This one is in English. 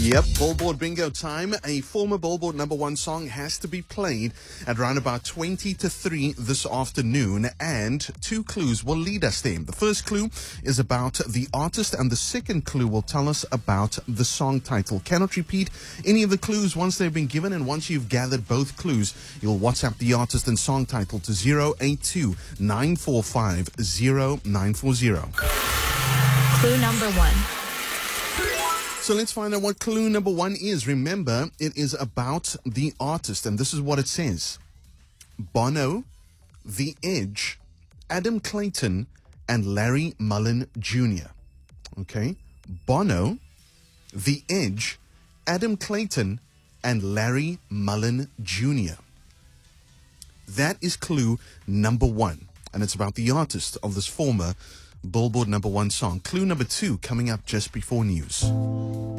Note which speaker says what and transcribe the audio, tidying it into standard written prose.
Speaker 1: Yep, Billboard bingo time. A former Billboard #1 song has to be played at around about 20 to 3 this afternoon, and 2 clues will lead us there. The first clue is about the artist, and the second clue will tell us about the song title. Cannot repeat any of the clues once they've been given, and once you've gathered both clues, you'll WhatsApp the artist and song title to 082 945 0940.
Speaker 2: Clue number 1.
Speaker 1: So let's find out what clue number 1 is. Remember, it is about the artist, and this is what it says. Bono, The Edge, Adam Clayton, and Larry Mullen Jr. Okay? Bono, The Edge, Adam Clayton, and Larry Mullen Jr. That is clue number 1, and it's about the artist of this former Billboard #1 song. Clue number 2 coming up just before news.